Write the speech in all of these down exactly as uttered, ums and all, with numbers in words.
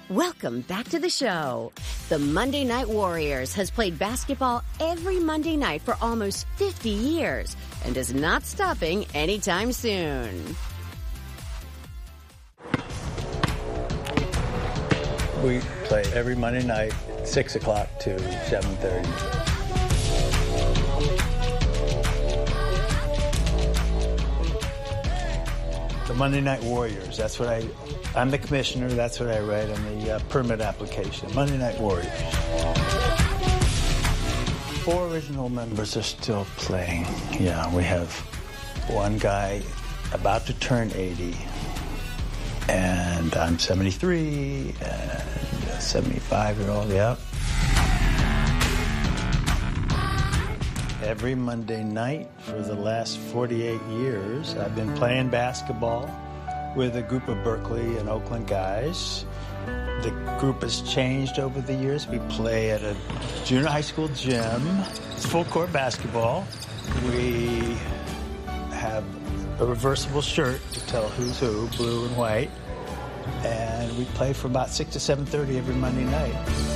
Welcome back to the show. The Monday Night Warriors has played basketball every Monday night for almost fifty years and is not stopping anytime soon. We play every Monday night, six o'clock to seven thirty. The Monday Night Warriors, that's what I, I'm the commissioner, that's what I write on the uh, permit application, Monday Night Warriors. Four original members are still playing. Yeah, we have one guy about to turn eighty, and I'm seventy-three, and a seventy-five-year-old, yep. Every Monday night for the last forty-eight years, I've been playing basketball with a group of Berkeley and Oakland guys. The group has changed over the years. We play at a junior high school gym. It's full court basketball. We have a reversible shirt to tell who's who, blue and white. And we play for about six to seven thirty every Monday night.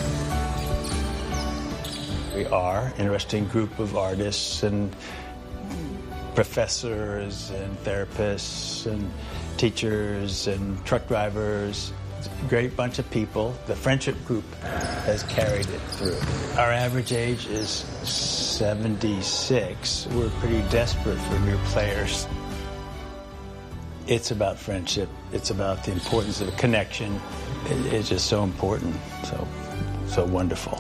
We are an interesting group of artists and professors and therapists and teachers and truck drivers. It's a great bunch of people. The friendship group has carried it through. Our average age is seventy-six. We're pretty desperate for new players. It's about friendship. It's about the importance of a connection. It, it's just so important, so, so wonderful.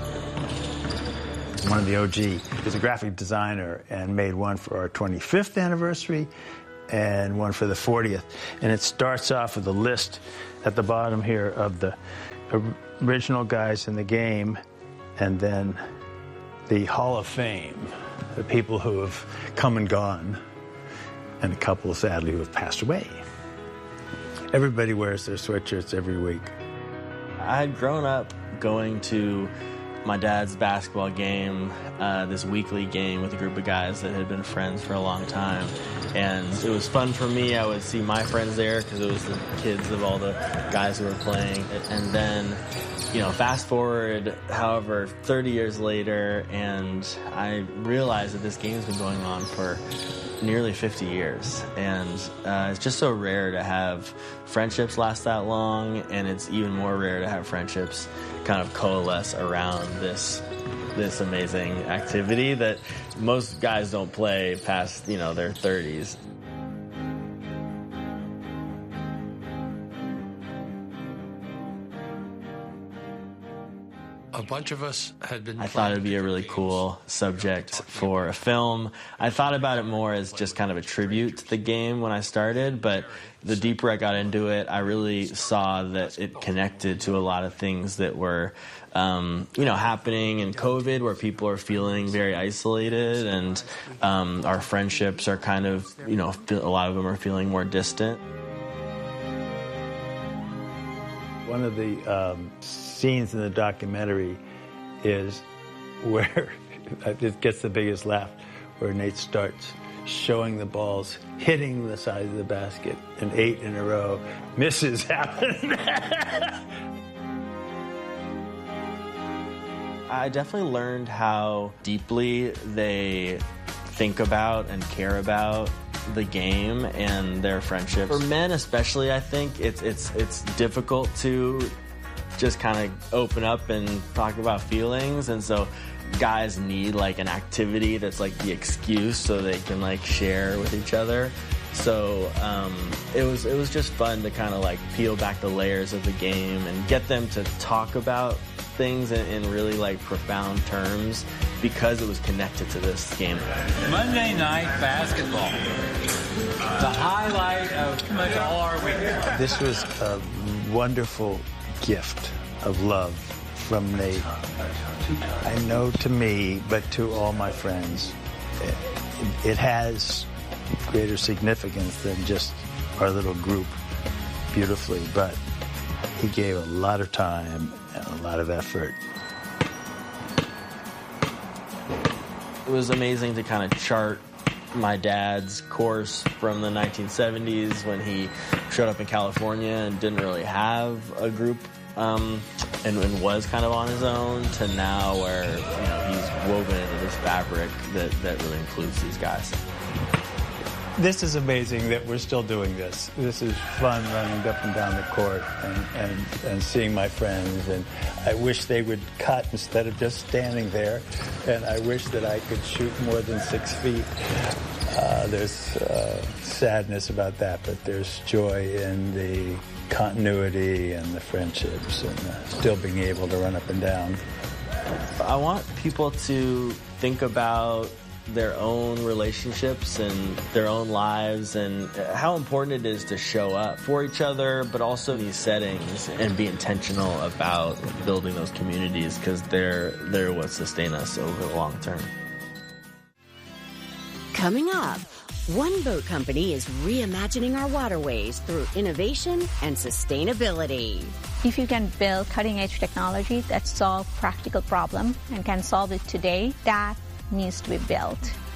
One of the O G is a graphic designer and made one for our twenty-fifth anniversary and one for the fortieth. And it starts off with a list at the bottom here of the original guys in the game and then the Hall of Fame, the people who have come and gone, and a couple, sadly, who have passed away. Everybody wears their sweatshirts every week. I had grown up going to my dad's basketball game, uh, this weekly game with a group of guys that had been friends for a long time. And it was fun for me. I would see my friends there because it was the kids of all the guys who were playing. And then, you know, fast forward, however, thirty years later, and I realized that this game's been going on for nearly fifty years. And uh, it's just so rare to have friendships last that long, and it's even more rare to have friendships kind of coalesce around this this amazing activity that most guys don't play past, you know, their thirties. A bunch of us had been... I thought it would be a really cool subject for a film. I thought about it more as just kind of a tribute to the game when I started, but the deeper I got into it, I really saw that it connected to a lot of things that were, um, you know, happening in COVID, where people are feeling very isolated, and um, our friendships are kind of, you know, a lot of them are feeling more distant. One of the um, scenes in the documentary is where it gets the biggest laugh, where Nate starts showing the balls hitting the side of the basket, and eight in a row misses happen. I definitely learned how deeply they think about and care about the game and their friendships. For men especially, I think it's it's it's difficult to just kind of open up and talk about feelings, and so guys need like an activity that's like the excuse so they can like share with each other. So um, it was it was just fun to kind of like peel back the layers of the game and get them to talk about things in, in really like profound terms because it was connected to this game. Monday night basketball, the highlight of pretty much all our week. This was a wonderful gift of love from Nate. I know to me, but to all my friends, it, it has greater significance than just our little group beautifully, but he gave a lot of time and a lot of effort. It was amazing to kind of chart my dad's course from the nineteen seventies when he showed up in California and didn't really have a group um, and, and was kind of on his own, to now where, you know, he's woven into this fabric that, that really includes these guys. This is amazing that we're still doing this. This is fun, running up and down the court and, and, and seeing my friends. And I wish they would cut instead of just standing there. And I wish that I could shoot more than six feet. Uh, there's uh, sadness about that, but there's joy in the continuity and the friendships and uh, still being able to run up and down. I want people to think about their own relationships and their own lives and how important it is to show up for each other, but also in these settings, and be intentional about building those communities, because they're, they're what sustain us over the long term. Coming up, one boat company is reimagining our waterways through innovation and sustainability. If you can build cutting-edge technology that solves practical problem and can solve it today, that needs to be built.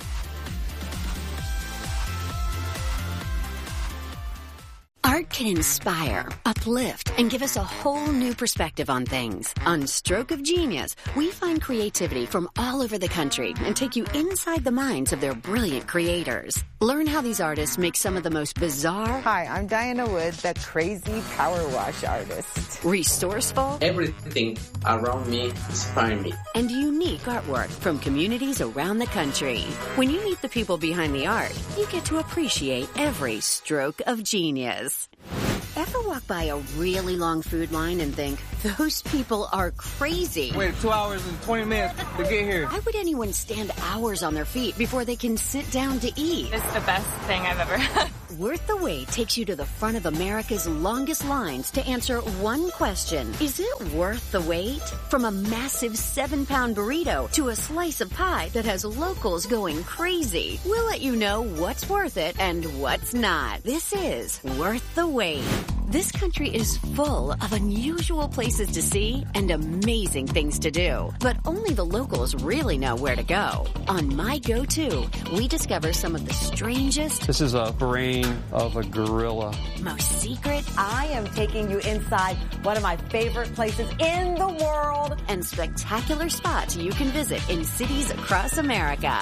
Art can inspire, uplift, and give us a whole new perspective on things. On Stroke of Genius, we find creativity from all over the country and take you inside the minds of their brilliant creators. Learn how these artists make some of the most bizarre... Hi, I'm Diana Wood, the crazy power wash artist. Resourceful... Everything around me inspires me. And unique artwork from communities around the country. When you meet the people behind the art, you get to appreciate every stroke of genius. Ever walk by a really long food line and think, those people are crazy? Waited two hours and twenty minutes to get here. Why would anyone stand hours on their feet before they can sit down to eat? It's the best thing I've ever had. Worth the Wait takes you to the front of America's longest lines to answer one question. Is it worth the wait? From a massive seven-pound burrito to a slice of pie that has locals going crazy. We'll let you know what's worth it and what's not. This is Worth the Wait. This country is full of unusual places to see and amazing things to do. But only the locals really know where to go. On My Go-To, we discover some of the strangest... This is a brain of a gorilla. Most secret... I am taking you inside one of my favorite places in the world. And spectacular spots you can visit in cities across America.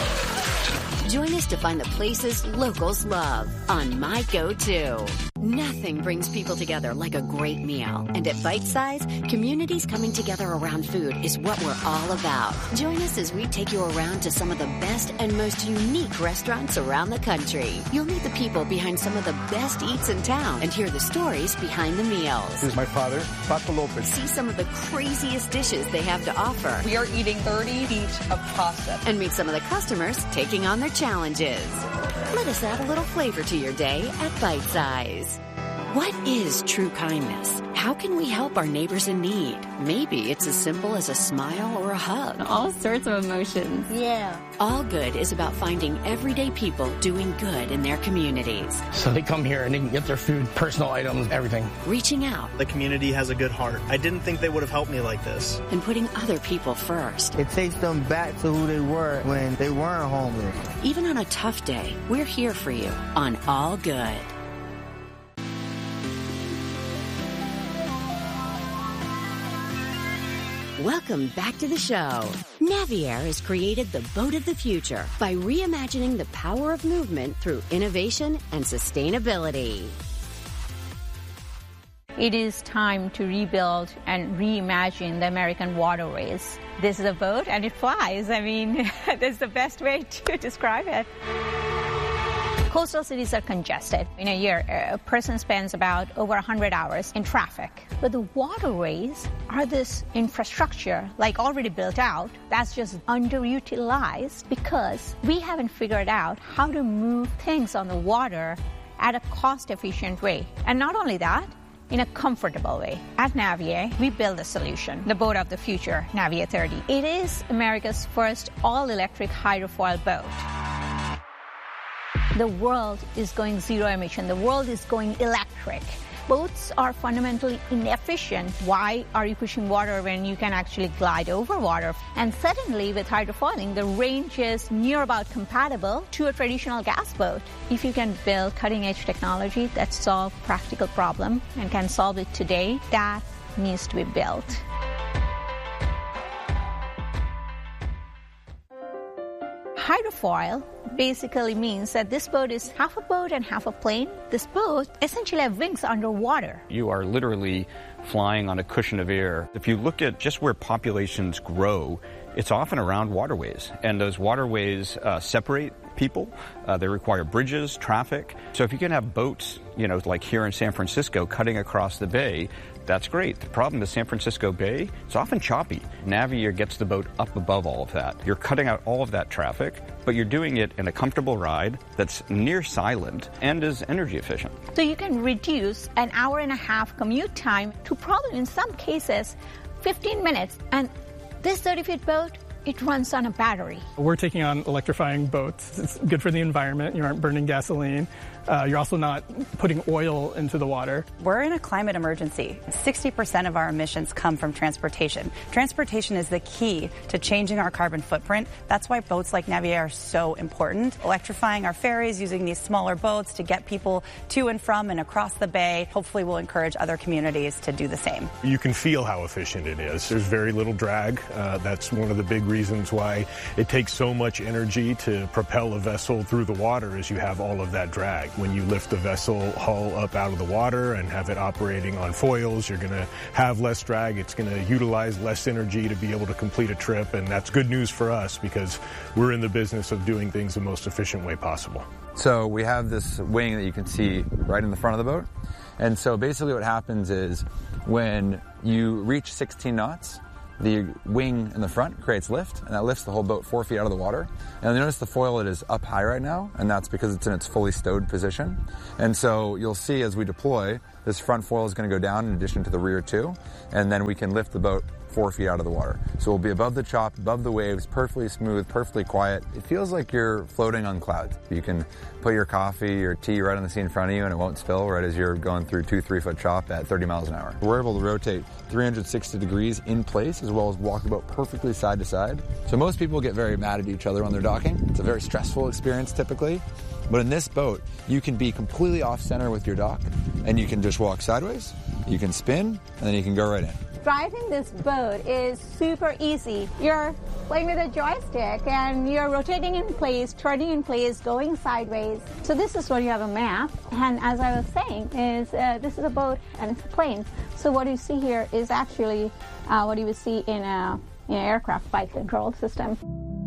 Join us to find the places locals love on My Go-To. Nothing brings people together like a great meal. And at Bite Size, communities coming together around food is what we're all about. Join us as we take you around to some of the best and most unique restaurants around the country. You'll meet the people behind some of the best eats in town and hear the stories behind the meals. This is my father, Paco Lopez. See some of the craziest dishes they have to offer. We are eating thirty feet of pasta. And meet some of the customers taking on their challenges. Let us add a little flavor to your day at Bite Size. What is true kindness? How can we help our neighbors in need? Maybe it's as simple as a smile or a hug. All sorts of emotions. Yeah. All Good is about finding everyday people doing good in their communities. So they come here and they can get their food, personal items, everything. Reaching out. The community has a good heart. I didn't think they would have helped me like this. And putting other people first. It takes them back to who they were when they weren't homeless. Even on a tough day, we're here for you on All Good. Welcome back to the show. Naviair has created the boat of the future by reimagining the power of movement through innovation and sustainability. It is time to rebuild and reimagine the American waterways. This is a boat and it flies. I mean, that's the best way to describe it. Coastal cities are congested. In a year, a person spends about over one hundred hours in traffic. But the waterways are this infrastructure, like already built out, that's just underutilized because we haven't figured out how to move things on the water at a cost-efficient way. And not only that, in a comfortable way. At Naviair, we build a solution, the boat of the future, Naviair thirty. It is America's first all-electric hydrofoil boat. The world is going zero emission. The world is going electric. Boats are fundamentally inefficient. Why are you pushing water when you can actually glide over water? And suddenly, with hydrofoiling, the range is near about compatible to a traditional gas boat. If you can build cutting-edge technology that solves practical problem and can solve it today, that needs to be built. Hydrofoil basically means that this boat is half a boat and half a plane. This boat essentially has wings underwater. You are literally flying on a cushion of air. If you look at just where populations grow, it's often around waterways, and those waterways uh, separate people. Uh, they require bridges, traffic. So if you can have boats, you know, like here in San Francisco, cutting across the bay, that's great. The problem is San Francisco Bay, it's often choppy. Naviair gets the boat up above all of that. You're cutting out all of that traffic, but you're doing it in a comfortable ride that's near silent and is energy efficient. So you can reduce an hour and a half commute time to probably, in some cases, fifteen minutes. And this thirty-foot boat, it runs on a battery. We're taking on electrifying boats. It's good for the environment. You aren't burning gasoline. Uh, you're also not putting oil into the water. We're in a climate emergency. sixty percent of our emissions come from transportation. Transportation is the key to changing our carbon footprint. That's why boats like Naviair are so important. Electrifying our ferries, using these smaller boats to get people to and from and across the bay, hopefully will encourage other communities to do the same. You can feel how efficient it is. There's very little drag. Uh, that's one of the big reasons why it takes so much energy to propel a vessel through the water, is you have all of that drag. When you lift the vessel hull up out of the water and have it operating on foils, you're going to have less drag. It's going to utilize less energy to be able to complete a trip, and that's good news for us because we're in the business of doing things the most efficient way possible. So we have this wing that you can see right in the front of the boat. And so basically what happens is when you reach sixteen knots, the wing in the front creates lift, and that lifts the whole boat four feet out of the water. And you notice the foil, it is up high right now, and that's because it's in its fully stowed position. And so you'll see as we deploy, this front foil is going to go down in addition to the rear too, and then we can lift the boat four feet out of the water. So we'll be above the chop, above the waves, perfectly smooth, perfectly quiet. It feels like you're floating on clouds. You can put your coffee or tea right on the seat in front of you and it won't spill right as you're going through two, three foot chop at thirty miles an hour. We're able to rotate three hundred sixty degrees in place as well as walk the boat perfectly side to side. So most people get very mad at each other when they're docking. It's a very stressful experience typically. But in this boat, you can be completely off center with your dock and you can just walk sideways, you can spin, and then you can go right in. Driving this boat is super easy. You're playing with a joystick and you're rotating in place, turning in place, going sideways. So this is where you have a map. And as I was saying, is uh, this is a boat and it's a plane. So what you see here is actually uh, what you would see in a in an aircraft flight control system.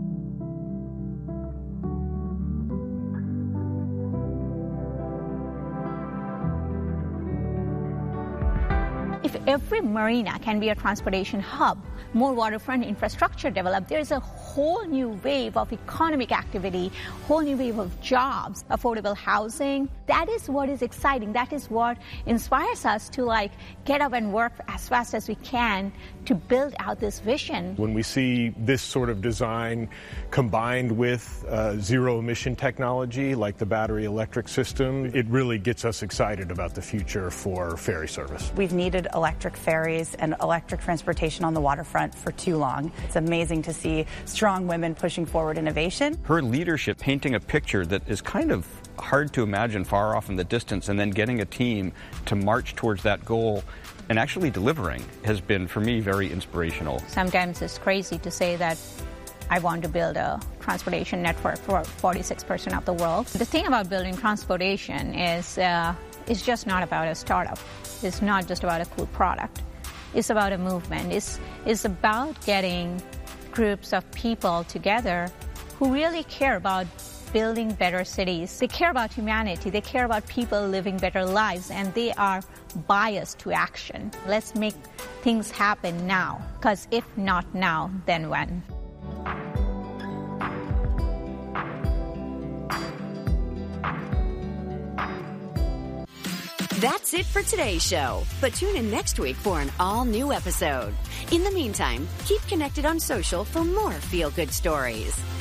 If every marina can be a transportation hub, more waterfront infrastructure developed, there is a whole new wave of economic activity, whole new wave of jobs, affordable housing. That is what is exciting. That is what inspires us to like get up and work as fast as we can to build out this vision. When we see this sort of design combined with uh, zero emission technology like the battery electric system, it really gets us excited about the future for ferry service. We've needed electric ferries and electric transportation on the waterfront for too long. It's amazing to see strong women pushing forward innovation. Her leadership painting a picture that is kind of hard to imagine far off in the distance, and then getting a team to march towards that goal and actually delivering has been, for me, very inspirational. Sometimes it's crazy to say that I want to build a transportation network for forty-six percent of the world. The thing about building transportation is uh, it's just not about a startup. It's not just about a cool product. It's about a movement. It's, it's about getting groups of people together who really care about building better cities. They care about humanity. They care about people living better lives, and they are biased to action. Let's make things happen now, because if not now, then when? That's it for today's show, but tune in next week for an all-new episode. In the meantime, keep connected on social for more feel-good stories.